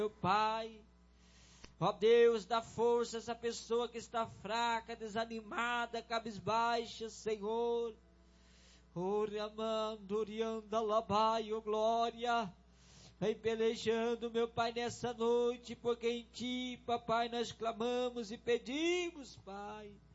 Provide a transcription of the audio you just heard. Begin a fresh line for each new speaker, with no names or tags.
meu Pai. Ó Deus, dá força a essa pessoa que está fraca, desanimada, cabisbaixa, Senhor. Glória. Vem pelejando, meu Pai, nessa noite, porque em Ti, Papai, nós clamamos e pedimos, Pai.